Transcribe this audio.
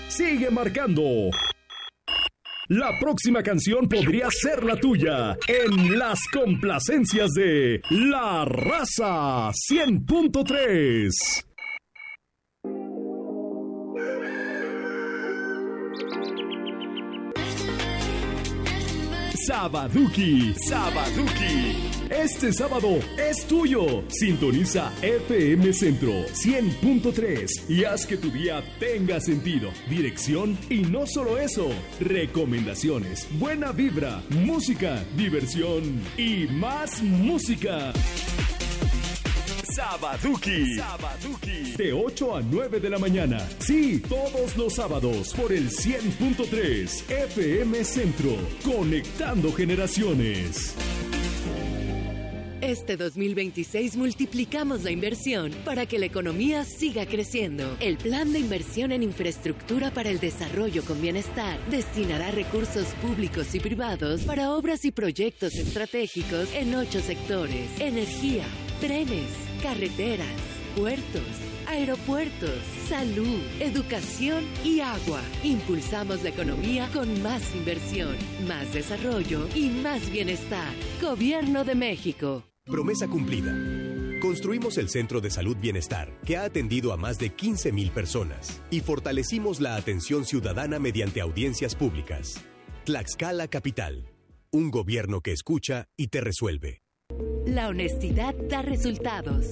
sigue marcando. La próxima canción podría ser la tuya en las complacencias de La Raza 100.3. Sabaduki. Este sábado es tuyo. Sintoniza FM Centro 100.3 y haz que tu día tenga sentido, dirección y no solo eso, recomendaciones, buena vibra, música, diversión y más música. Sabaduki. De 8 a 9 de la mañana. Sí, todos los sábados por el 100.3 FM Centro. Conectando generaciones. Este 2026 multiplicamos la inversión para que la economía siga creciendo. El Plan de Inversión en Infraestructura para el Desarrollo con Bienestar destinará recursos públicos y privados para obras y proyectos estratégicos en 8 sectores: energía, trenes, carreteras, puertos, aeropuertos, salud, educación y agua. Impulsamos la economía con más inversión, más desarrollo y más bienestar. Gobierno de México. Promesa cumplida. Construimos el Centro de Salud Bienestar, que ha atendido a más de 15,000 personas, y fortalecimos la atención ciudadana mediante audiencias públicas. Tlaxcala Capital. Un gobierno que escucha y te resuelve. La honestidad da resultados.